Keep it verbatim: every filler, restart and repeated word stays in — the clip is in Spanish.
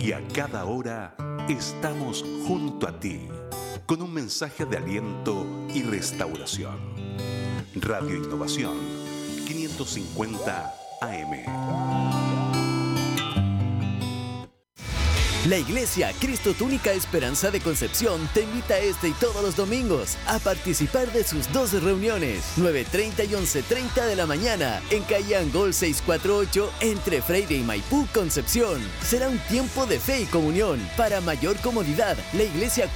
y a cada hora estamos junto a ti, con un mensaje de aliento y restauración. Radio Innovación, quinientos cincuenta A M. La Iglesia Cristo Tu Única Esperanza de Concepción te invita este y todos los domingos a participar de sus dos reuniones, nueve treinta y once treinta de la mañana, en calle Angol seiscientos cuarenta y ocho, entre Freire y Maipú, Concepción. Será un tiempo de fe y comunión. Para mayor comodidad, la Iglesia